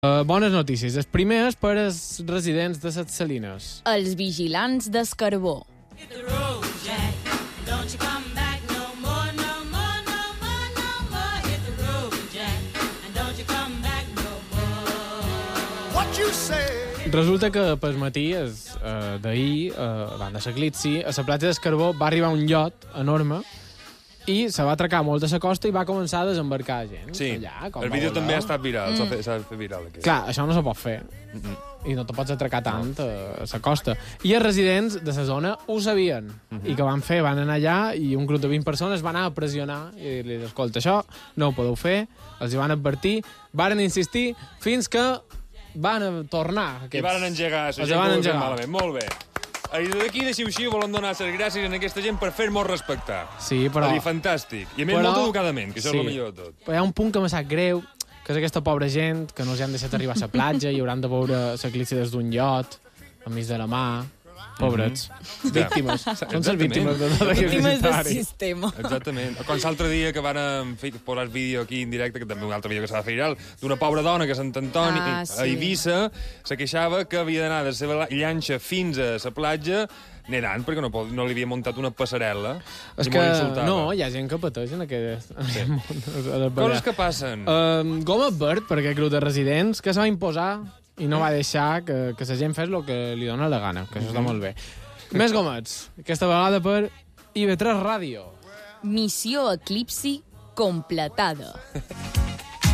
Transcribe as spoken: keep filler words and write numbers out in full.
Uh, bones notícies. El primer és per als residents de Ses Salines. Els vigilants d'Escarbó. Resulta que pel matí, es, uh, d'ahir, uh, van de l'eclipsi, a la platja d'Escarbó va arribar un iot enorme i se va atracar molt a la costa i va començar a desembarcar gent. Sí, allà, el vídeo també ha estat viral, s'ha mm. fet, fet viral. Aquest. Clar, això no se pot fer. Mm -mm. I no te pots atracar tant no. a la costa. I els residents de la zona ho sabien. Mm -hmm. I què van fer? Van anar allà i un grup de vint persones van anar a pressionar i dir, escolta, això no ho podeu fer, els hi van advertir, varen insistir fins que van a tornar. Aquests... I van engegar, la gent van engegar. Malament. Molt bé. I d'aquí, deixi-ho així, volem donar les gràcies a aquesta gent per fer-nos respectar. Sí, però... És fantàstic. I a més, però... molt educadament, que això sí. és el millor de tot. Però hi ha un punt que m'ha sap greu, que és aquesta pobra gent que no els han deixat arribar a la platja i hauran de veure l'eclipsi des d'un iot, enmig de la mà. Pobrets. Mm -hmm. Víctimes. Són les víctimes de tot aquest Víctimes del sistema. Exactament. Com l'altre dia que van posar el vídeo aquí en directe, que també un altre vídeo que s'ha de fer viral, d'una pobra dona que a Sant Antoni, ah, sí. a Eivissa, se queixava que havia d'anar de la seva llanxa fins a la platja nedant, perquè no, no li havia muntat una passarel·la. És que no, hi ha gent que pateix en aquest... Sí. Coses que passen. Uh, Goma verd per aquest grup de residents que se va imposar i no va deixar que, que la gent fes el que li dona la gana, que això està molt bé. Més gomets, aquesta vegada per I V tres Ràdio. Missió Eclipsi completada.